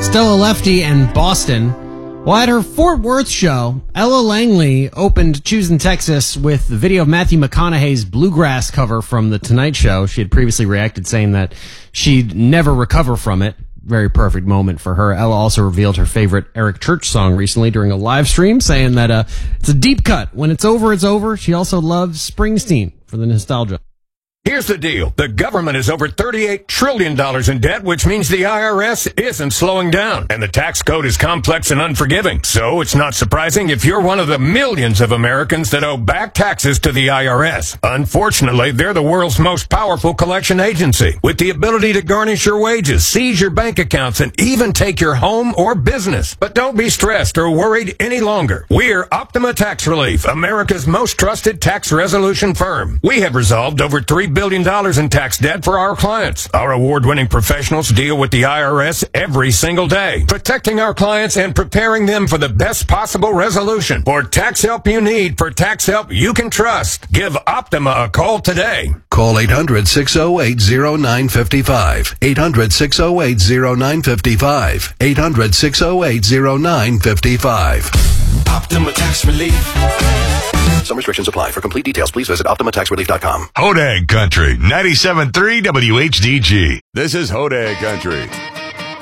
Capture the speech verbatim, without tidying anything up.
Stella Lefty and Boston. Well, at her Fort Worth show, Ella Langley opened Choosing Texas with the video of Matthew McConaughey's Bluegrass cover from The Tonight Show. She had previously reacted saying that she'd never recover from it. Very perfect moment for her. Ella also revealed her favorite Eric Church song recently during a live stream, saying that uh, it's a deep cut. When it's over, it's over. She also loves Springsteen for the nostalgia. Here's the deal. The government is over thirty-eight trillion dollars in debt, which means the I R S isn't slowing down. And the tax code is complex and unforgiving. So it's not surprising if you're one of the millions of Americans that owe back taxes to the I R S. Unfortunately, they're the world's most powerful collection agency, with the ability to garnish your wages, seize your bank accounts, and even take your home or business. But don't be stressed or worried any longer. We're Optima Tax Relief, America's most trusted tax resolution firm. We have resolved over three billion dollars in tax debt for our clients. Our award-winning professionals deal with the I R S every single day, protecting our clients and preparing them for the best possible resolution. For tax help you need, for tax help you can trust, give Optima a call today. Call eight hundred, six oh eight, oh nine five five. eight hundred, six oh eight, oh nine five five. eight hundred, six oh eight, oh nine five five. Optima Tax Relief. Some restrictions apply. For complete details, please visit Optima Tax Relief dot com. Hodag Country, ninety-seven point three W H D G. This is Hodag Country.